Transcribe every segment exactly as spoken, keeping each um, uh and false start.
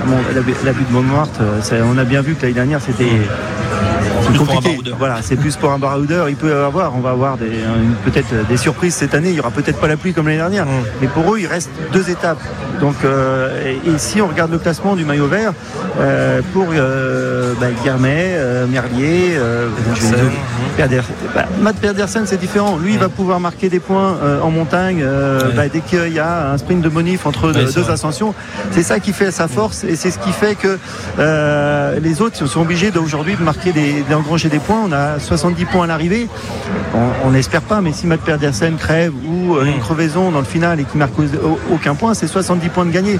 l'abus de Montmartre, ça, on a bien vu que l'année dernière c'était plus compliqué. Voilà, c'est plus pour un baroudeur. Il peut avoir, on va avoir des, une, peut-être des surprises cette année. Il y aura peut-être pas la pluie comme l'année dernière, mmh. mais pour eux, il reste deux étapes. Donc, euh, et, et si on regarde le classement du maillot vert, euh, pour euh, bah, Guermet, euh, Merlier, euh, Pedersen, bah, Matt Pedersen, c'est différent. Lui, mmh. il va pouvoir marquer des points euh, en montagne euh, ouais. bah, dès qu'il y a un sprint de monif entre ouais, deux, deux ascensions. C'est ça qui fait sa force et c'est ce qui fait que euh, les autres sont obligés d'aujourd'hui de marquer des, d'engranger des points. On a soixante-dix points à l'arrivée. On n'espère pas, mais si Matt Pedersen crève ou euh, une crevaison dans le final et qui marque aucun point, c'est soixante-dix points de gagné.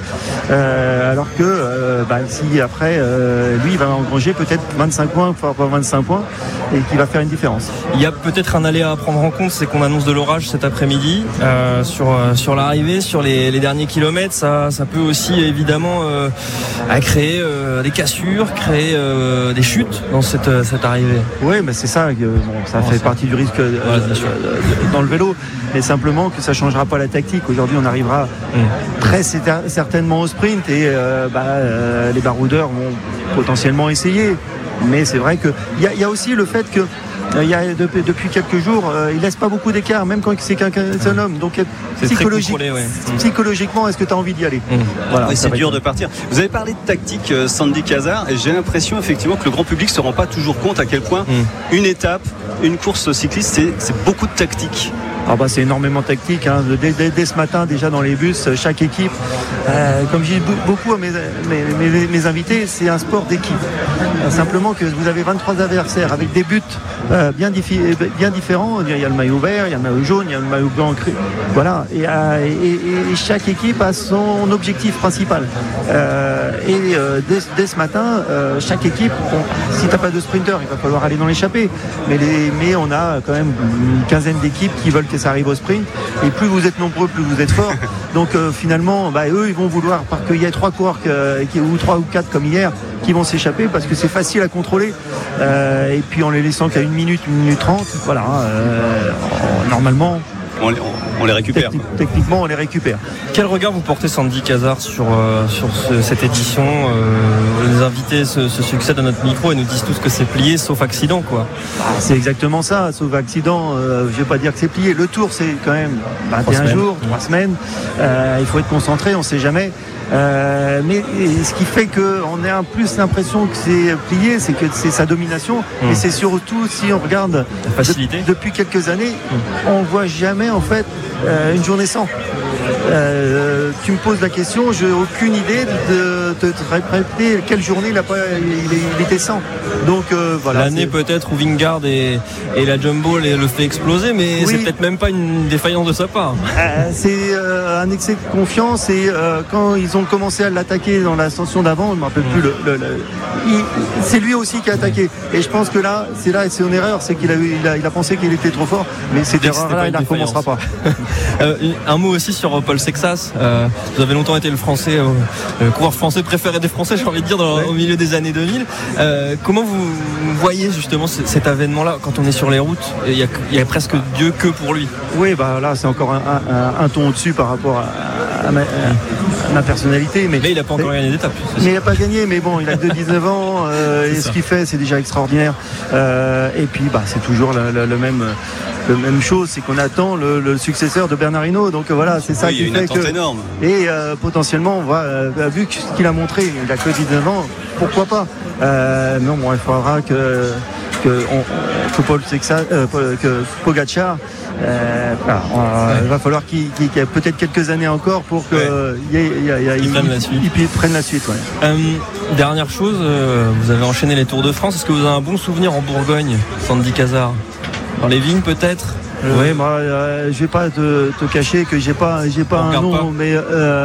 Euh, alors que euh, bah, si après euh, lui il va engranger peut-être vingt-cinq points, voire vingt-cinq points, et qui va faire une différence. Il y a peut-être un aléa à prendre en compte, c'est qu'on annonce de l'orage cet après-midi euh, sur euh, sur l'arrivée, sur les, les derniers kilomètres. Ça ça peut aussi évidemment euh, à créer euh, des cassures, créer euh, des chutes dans cette cette arrivée. Oui, mais c'est ça. Bon, ça bon, fait ça. partie du risque euh, ouais, euh, dans le vélo, mais simplement que ça changera pas la tactique. Aujourd'hui, on arrivera mmh. très certainement au sprint et euh, bah, euh, les baroudeurs vont potentiellement essayer. Mais c'est vrai qu'il y, y a aussi le fait que euh, y a, depuis, depuis quelques jours, euh, il ne laisse pas beaucoup d'écart, même quand c'est qu'un seul homme. Donc psychologique, ouais. psychologiquement, est-ce que tu as envie d'y aller mmh. voilà, oui, c'est dur être... de partir. Vous avez parlé de tactique, euh, Sandy Cazard, et j'ai l'impression effectivement que le grand public ne se rend pas toujours compte à quel point mmh. une étape, une course cycliste, c'est, c'est beaucoup de tactique. Ah bah c'est énormément tactique hein. dès, dès, dès ce matin déjà dans les bus, chaque équipe euh, comme je dis beaucoup à mes, mes, mes, mes invités, c'est un sport d'équipe. euh, simplement que vous avez vingt-trois adversaires avec des buts euh, bien, diffi- bien différents. Il y a le maillot vert, il y a le maillot jaune, il y a le maillot blanc, voilà, et, euh, et, et chaque équipe a son objectif principal euh, et euh, dès, dès ce matin euh, chaque équipe, bon, si t'as pas de sprinter il va falloir aller dans l'échappée, mais, les, mais on a quand même une quinzaine d'équipes qui veulent que ça arrive au sprint, et plus vous êtes nombreux, plus vous êtes forts. Donc euh, finalement, bah, eux, ils vont vouloir, parce qu'il y a trois coureurs que, qui, ou trois ou quatre comme hier, qui vont s'échapper parce que c'est facile à contrôler. Euh, et puis en les laissant qu'à une minute, une minute trente, voilà. Euh, normalement. On les, on les récupère. Techni- techniquement, on les récupère. Quel regard vous portez, Sandy Cazard, sur, euh, sur ce, cette édition euh, Les invités se, se succèdent à notre micro et nous disent tous que c'est plié, sauf accident, quoi. Ah, c'est exactement ça, sauf accident. Euh, je ne vais pas dire que c'est plié. Le Tour, c'est quand même vingt et un jours, trois semaines. Euh, il faut être concentré, on ne sait jamais. Euh, mais ce qui fait qu'on a plus l'impression que c'est plié, c'est que c'est sa domination. Mmh. Et c'est surtout, si on regarde facilité. De, depuis quelques années, mmh. on ne voit jamais en fait euh, une journée sans. Euh, tu me poses la question, je n'ai aucune idée de te répéter quelle journée il, a pas, il, il était sans. Donc euh, voilà. L'année c'est... peut-être où Vingegaard et, et la Jumbo le fait exploser, mais oui. c'est peut-être même pas une défaillance de sa part. Euh, c'est euh, un excès de confiance, et euh, quand ils ont commencé à l'attaquer dans l'ascension d'avant, je ne me rappelle mmh. plus le, le, le il, c'est lui aussi qui a attaqué, et je pense que là c'est là c'est une erreur, c'est qu'il a, il a, il a pensé qu'il était trop fort, mais cette erreur-là il ne recommencera pas. euh, un mot aussi sur Paul Sexas. Euh, vous avez longtemps été le français, euh, le coureur français préféré des Français, j'ai envie de dire, dans, ouais. au milieu des années deux mille. Euh, comment vous voyez justement c- cet avènement-là quand on est sur les routes? Il y a, il y a presque Dieu que pour lui. Oui, bah là c'est encore un, un, un ton au-dessus par rapport à, à, ma, à ma personnalité. Mais, mais il n'a pas encore mais, gagné d'étape. Mais il n'a pas gagné, mais bon, il a que dix-neuf ans euh, et ça. Ce qu'il fait, c'est déjà extraordinaire. Euh, et puis, bah, c'est toujours le, le, le même. La même chose, c'est qu'on attend le, le successeur de Bernard Hinault, donc voilà, c'est ça oui, qui il y a fait une attente que énorme. Et euh, potentiellement, on va, euh, vu ce qu'il a montré, il a que dix-neuf ans, pourquoi pas. Euh, non, bon, il faudra que que, on, que Paul Sexas, euh, que Pogacar, euh, voilà, on, il va falloir qu'il, qu'il, qu'il y ait peut-être quelques années encore pour qu'il ouais. prenne la suite. Il, il prenne la suite. Ouais. Euh, dernière chose, euh, vous avez enchaîné les Tours de France. Est-ce que vous avez un bon souvenir en Bourgogne, Sandy Cazard? Dans les vignes peut-être? Euh, oui, moi, euh, je vais pas te, te cacher que j'ai pas, j'ai pas un nom, pas. mais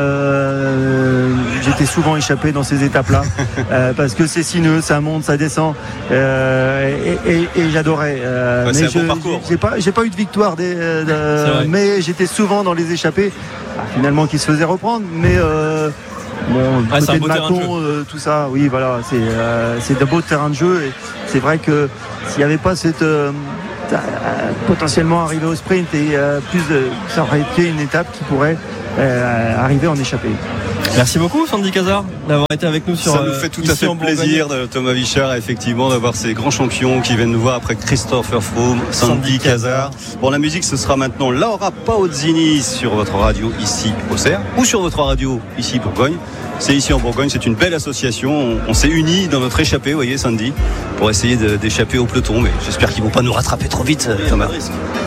euh, j'étais souvent échappé dans ces étapes-là euh, parce que c'est sinueux, ça monte, ça descend, euh, et, et, et j'adorais. Euh, ouais, mais c'est je, un bon parcours. J'ai pas, j'ai pas eu de victoire, des, de, mais j'étais souvent dans les échappées, ah, finalement qui se faisaient reprendre, mais. Euh, Bon, ah, côté de Mâcon, euh, tout ça, oui, voilà, c'est, euh, c'est de beaux terrains de jeu, et c'est vrai que s'il n'y avait pas cette euh, euh, potentiellement arriver au sprint et euh, plus de, ça aurait été une étape qui pourrait euh, arriver en échappée. Merci beaucoup Sandy Cazard d'avoir été avec nous sur Ça nous fait tout à fait plaisir, Thomas Vichard, effectivement, d'avoir ces grands champions qui viennent nous voir après Christopher Froome, Sandy, Sandy Cazard. Bon, la musique, ce sera maintenant Laura Pausini sur votre radio ici au Cerf ou sur votre radio ici Bourgogne. C'est ici en Bourgogne, c'est une belle association. On, on s'est unis dans notre échappée, vous voyez, Sandy, pour essayer de, d'échapper au peloton. Mais j'espère qu'ils vont pas nous rattraper trop vite, Thomas.